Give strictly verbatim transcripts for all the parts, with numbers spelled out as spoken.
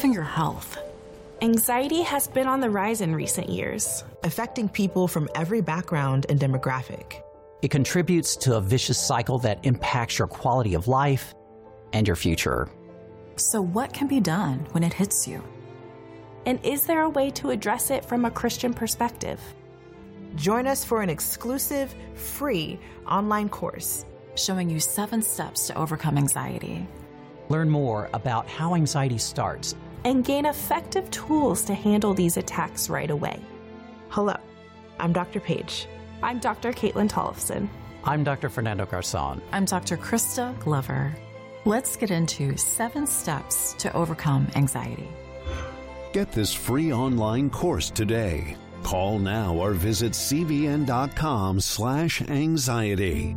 your health. Anxiety has been on the rise in recent years, affecting people from every background and demographic. It contributes to a vicious cycle that impacts your quality of life and your future. So what can be done when it hits you? And is there a way to address it from a Christian perspective? Join us for an exclusive, free online course showing you seven steps to overcome anxiety. Learn more about how anxiety starts and gain effective tools to handle these attacks right away. Hello, I'm Doctor Paige. I'm Doctor Caitlin Tollefson. I'm Doctor Fernando Garzon. I'm Doctor Krista Glover. Let's get into seven steps to overcome anxiety. Get this free online course today. Call now or visit cvn.com slash anxiety.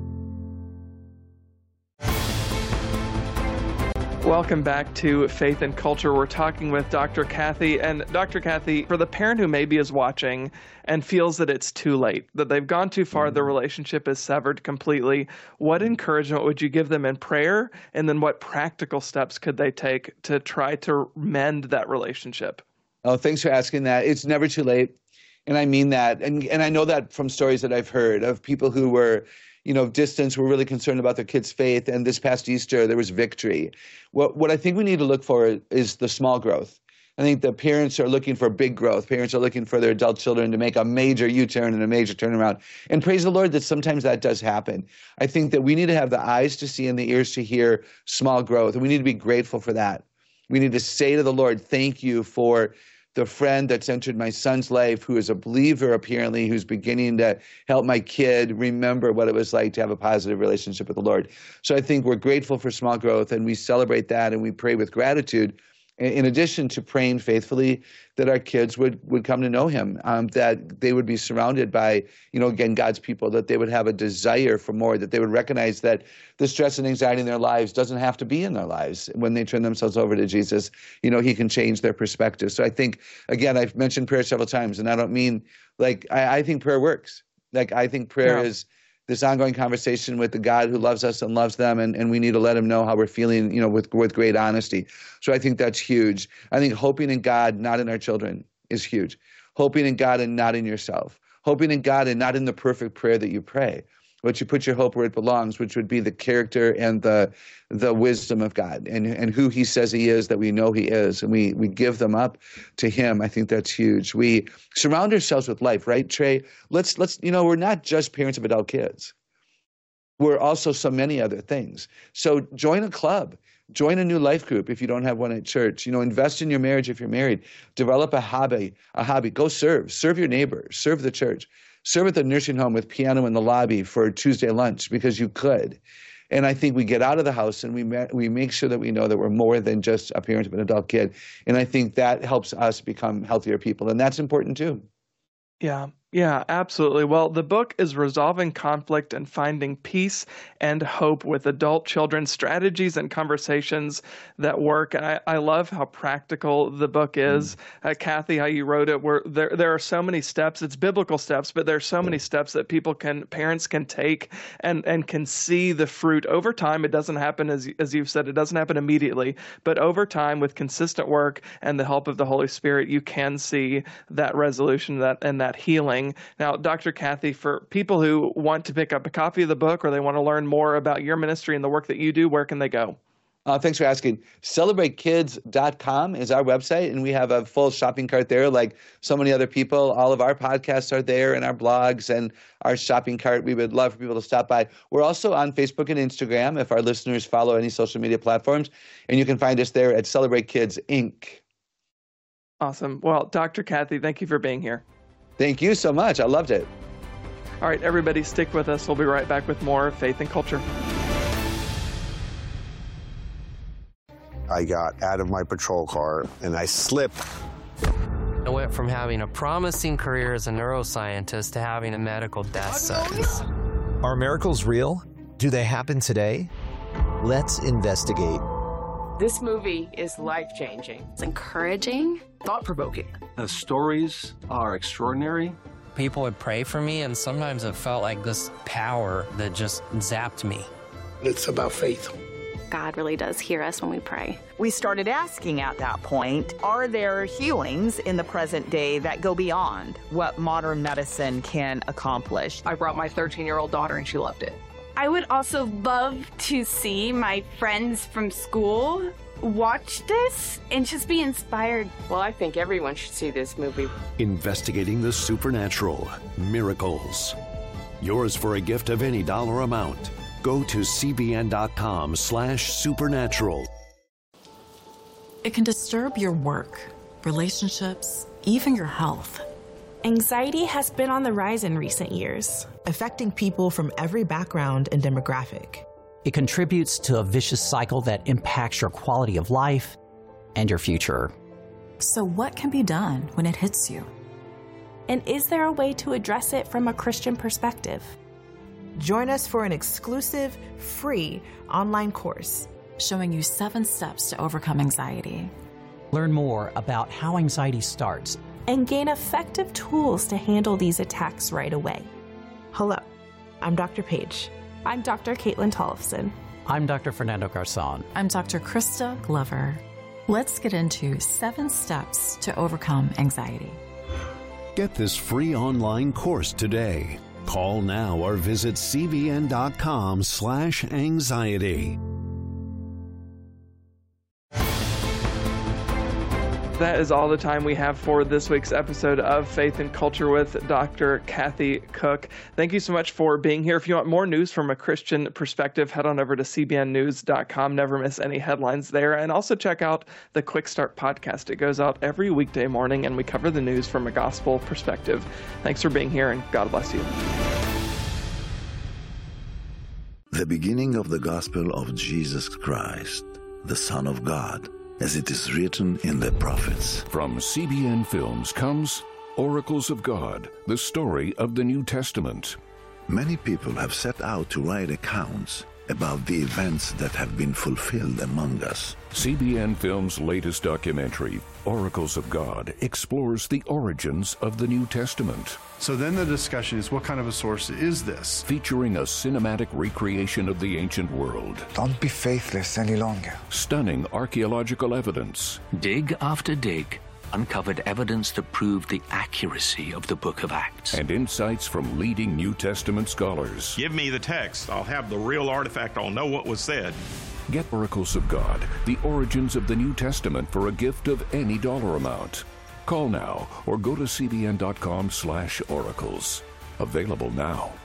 Welcome back to Faith and Culture. We're talking with Doctor Kathy. And Doctor Kathy, for the parent who maybe is watching and feels that it's too late, that they've gone too far, the relationship is severed completely, what encouragement would you give them in prayer? And then what practical steps could they take to try to mend that relationship? Oh, thanks for asking that. It's never too late. And I mean that. And, and I know that from stories that I've heard of people who were, you know, distance, were really concerned about their kids' faith. And this past Easter, there was victory. What, what I think we need to look for is the small growth. I think the parents are looking for big growth. Parents are looking for their adult children to make a major U-turn and a major turnaround. And praise the Lord that sometimes that does happen. I think that we need to have the eyes to see and the ears to hear small growth. And we need to be grateful for that. We need to say to the Lord, thank you for the friend that's entered my son's life, who is a believer apparently, who's beginning to help my kid remember what it was like to have a positive relationship with the Lord. So I think we're grateful for small growth, and we celebrate that, and we pray with gratitude, in addition to praying faithfully that our kids would, would come to know him, um, that they would be surrounded by, you know, again, God's people, that they would have a desire for more, that they would recognize that the stress and anxiety in their lives doesn't have to be in their lives. When they turn themselves over to Jesus, you know, he can change their perspective. So I think, again, I've mentioned prayer several times, and I don't mean, like, I, I think prayer works. Like, I think prayer yeah. is this ongoing conversation with the God who loves us and loves them, and, and we need to let him know how we're feeling, you know, with, with great honesty. So I think that's huge. I think hoping in God, not in our children, is huge. Hoping in God and not in yourself. Hoping in God and not in the perfect prayer that you pray, but you put your hope where it belongs, which would be the character and the the wisdom of God and, and who he says he is, that we know he is, and we, we give them up to him. I think that's huge. We surround ourselves with life, right, Trey? Let's, let's you know, we're not just parents of adult kids. We're also so many other things. So join a club. Join a new life group if you don't have one at church. You know, invest in your marriage if you're married. Develop a hobby, a hobby. Go serve. Serve your neighbor. Serve the church. Serve at the nursing home with piano in the lobby for Tuesday lunch because you could. And I think we get out of the house and we ma- we make sure that we know that we're more than just a parent of an adult kid. And I think that helps us become healthier people. And that's important too. Yeah. Yeah, absolutely. Well, the book is Resolving Conflict and Finding Peace and Hope with Adult Children, Strategies and Conversations That Work. And I, I love how practical the book is. Mm. Uh, Kathy, how you wrote it, where there there are so many steps. It's biblical steps, but there are so many steps that people can, parents can take and, and can see the fruit over time. It doesn't happen, as, as you've said, it doesn't happen immediately, but over time with consistent work and the help of the Holy Spirit, you can see that resolution that and that healing. Now, Doctor Kathy, for people who want to pick up a copy of the book or they want to learn more about your ministry and the work that you do, where can they go? Uh, thanks for asking. celebrate kids dot com is our website, and we have a full shopping cart there like so many other people. All of our podcasts are there and our blogs and our shopping cart. We would love for people to stop by. We're also on Facebook and Instagram if our listeners follow any social media platforms, and you can find us there at Celebrate Kids, Incorporated. Awesome. Well, Doctor Kathy, thank you for being here. Thank you so much. I loved it. All right, everybody, stick with us. We'll be right back with more Faith and Culture. I got out of my patrol car and I slipped. I went from having a promising career as a neuroscientist to having a medical death sentence. Are miracles real? Do they happen today? Let's investigate. This movie is life-changing. It's encouraging. Thought-provoking. The stories are extraordinary. People would pray for me, and sometimes it felt like this power that just zapped me. It's about faith. God really does hear us when we pray. We started asking at that point, are there healings in the present day that go beyond what modern medicine can accomplish? I brought my thirteen-year-old daughter and she loved it. I would also love to see my friends from school watch this and just be inspired. Well, I think everyone should see this movie. Investigating the supernatural, miracles. Yours for a gift of any dollar amount. Go to cbn.com slash supernatural. It can disturb your work, relationships, even your health. Anxiety has been on the rise in recent years, affecting people from every background and demographic. It contributes to a vicious cycle that impacts your quality of life and your future. So what can be done when it hits you? And is there a way to address it from a Christian perspective? Join us for an exclusive, free online course showing you seven steps to overcome anxiety. Learn more about how anxiety starts and gain effective tools to handle these attacks right away. Hello, I'm Doctor Paige. I'm Doctor Caitlin Tollefson. I'm Doctor Fernando Garzon. I'm Doctor Krista Glover. Let's get into seven steps to overcome anxiety. Get this free online course today. Call now or visit cbn.com slash anxiety. That is all the time we have for this week's episode of Faith and Culture with Doctor Kathy Cook. Thank you so much for being here. If you want more news from a Christian perspective, head on over to c b n news dot com. Never miss any headlines there. And also check out the Quick Start podcast. It goes out every weekday morning, and we cover the news from a gospel perspective. Thanks for being here, and God bless you. The beginning of the gospel of Jesus Christ, the Son of God, as it is written in the prophets. From C B N Films comes Oracles of God, the story of the New Testament. Many people have set out to write accounts about the events that have been fulfilled among us. C B N Films' latest documentary, Oracles of God, explores the origins of the New Testament. So then the discussion is, what kind of a source is this? Featuring a cinematic recreation of the ancient world. Don't be faithless any longer. Stunning archaeological evidence. Dig after dig uncovered evidence that proved the accuracy of the book of Acts. And insights from leading New Testament scholars. Give me the text. I'll have the real artifact. I'll know what was said. Get Oracles of God, the origins of the New Testament for a gift of any dollar amount. Call now or go to cbn.com slash oracles. Available now.